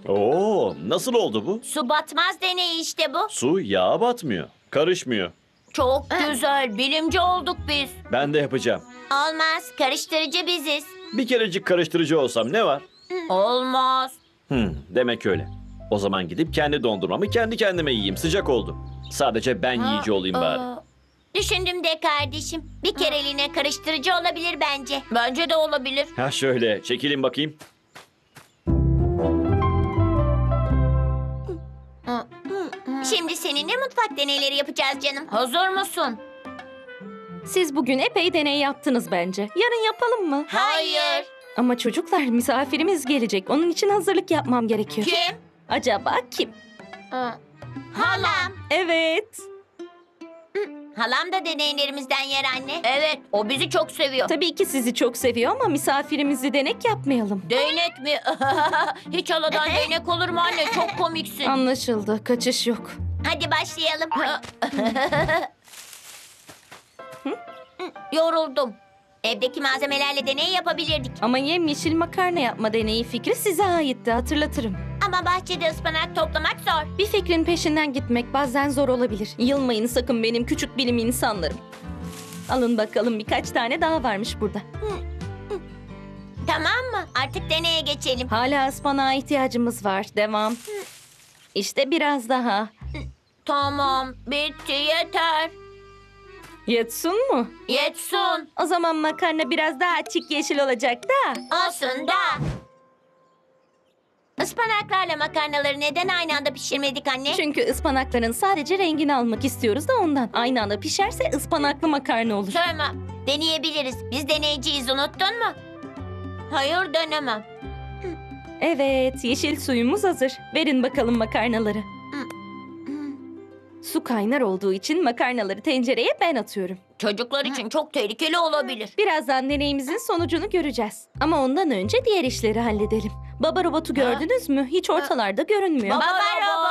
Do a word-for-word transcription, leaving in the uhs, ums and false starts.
Oo, nasıl oldu bu? Su batmaz deneyi işte bu. Su yağa batmıyor. Karışmıyor. Çok güzel. Bilimci olduk biz. Ben de yapacağım. Olmaz. Karıştırıcı biziz. Bir kerecik karıştırıcı olsam ne var? Olmaz. Hmm, demek öyle. O zaman gidip kendi dondurmamı kendi kendime yiyeyim. Sıcak oldu. Sadece ben yiyici olayım bari. Aa, düşündüm de kardeşim. Bir kereliğine karıştırıcı olabilir bence. Bence de olabilir. Ha şöyle, çekilin bakayım. Şimdi seninle mutfak deneyleri yapacağız canım. Hazır mısın? Siz bugün epey deney yaptınız bence. Yarın yapalım mı? Hayır. Ama çocuklar, misafirimiz gelecek. Onun için hazırlık yapmam gerekiyor. Kim? Acaba kim? Halam. Evet. Halam da deneylerimizden yer anne. Evet, o bizi çok seviyor. Tabii ki sizi çok seviyor ama misafirimizi denek yapmayalım. Değnek mi? Hiç haladan değnek olur mu anne? Çok komiksin. Anlaşıldı. Kaçış yok. Hadi başlayalım. Yoruldum. Evdeki malzemelerle deney yapabilirdik. Ama yemyeşil makarna yapma deneyi fikri size aitti, hatırlatırım. Ama bahçede ıspanak toplamak zor. Bir fikrin peşinden gitmek bazen zor olabilir. Yılmayın sakın benim küçük bilim insanlarım. Alın bakalım, birkaç tane daha varmış burada. Tamam mı? Artık deneye geçelim. Hala ıspanağa ihtiyacımız var. Devam. İşte biraz daha. Tamam, bitti yeter. Yetsun mu? Yetsun. O zaman makarna biraz daha açık yeşil olacak da. Olsun da. Ispanaklarla makarnaları neden aynı anda pişirmedik anne? Çünkü ıspanakların sadece rengini almak istiyoruz da ondan. Aynı anda pişerse ıspanaklı makarna olur. Tamam, deneyebiliriz. Biz deneyiciyiz, unuttun mu? Hayır, denemem. Evet, yeşil suyumuz hazır. Verin bakalım makarnaları. Su kaynar olduğu için makarnaları tencereye ben atıyorum. Çocuklar için çok tehlikeli olabilir. Birazdan deneyimizin sonucunu göreceğiz. Ama ondan önce diğer işleri halledelim. Baba robotu gördünüz mü? Hiç ortalarda görünmüyor. Baba robot.